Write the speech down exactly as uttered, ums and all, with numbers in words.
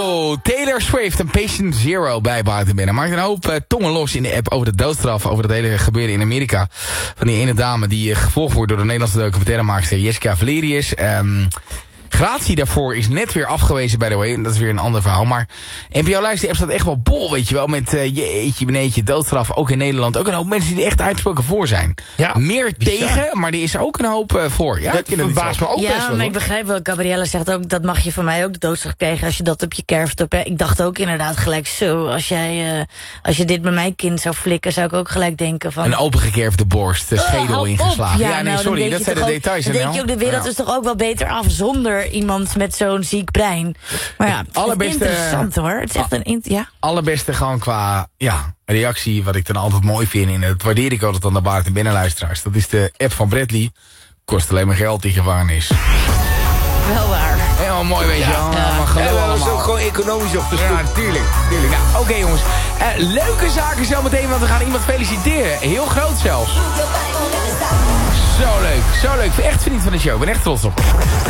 Zo, Taylor Swift en Patient Zero bij buiten binnen. Maakt een hoop uh, tongen los in de app over de doodstraf, over het hele gebeuren in Amerika. Van die ene dame die uh, gevolgd wordt door de Nederlandse documentairemaakster Jessica Valerius. Um, Gratie daarvoor is net weer afgewezen, by the way. Dat is weer een ander verhaal. Maar N P O Luister app staat echt wel bol, weet je wel. Met uh, jeetje, beneetje, doodstraf. Ook in Nederland. Ook een hoop mensen die er echt uitgesproken voor zijn. Ja, meer bizar. Tegen, maar er is er ook een hoop uh, voor. Ja, dat verbaast me ook ja, best wel. Ja, maar ik begrijp wel. Gabrielle zegt ook, dat mag je van mij ook de doodstraf krijgen als je dat op je kerft hebt. Ik dacht ook inderdaad gelijk zo. Als jij, uh, als je dit met mijn kind zou flikken, zou ik ook gelijk denken van... Een opengekerfde borst, de schedel uh, ingeslagen. Ja, ja, nee, nou, sorry, dat zijn de ook, details. Dan denk je ook, de wereld ja. is toch ook wel beter af zonder iemand met zo'n ziek brein. Maar ja, het allerbeste, is interessant hoor. Het is echt een... Ja. Allerbeste gewoon qua ja, reactie, wat ik dan altijd mooi vind. En dat waardeer ik altijd aan de buiten- en binnenluisteraars. Dat is de app van Bradley. Kost alleen maar geld, die gevangenis. Wel waar. Helemaal mooi, weet je wel. Ja, ja. ja, dat is ook gewoon economisch op de stoel. Ja, tuurlijk. tuurlijk. Nou, Oké okay, jongens. Uh, leuke zaken zometeen, want we gaan iemand feliciteren. Heel groot zelfs. Zo leuk, zo leuk. Echt vriend van de show. Ik ben echt trots op.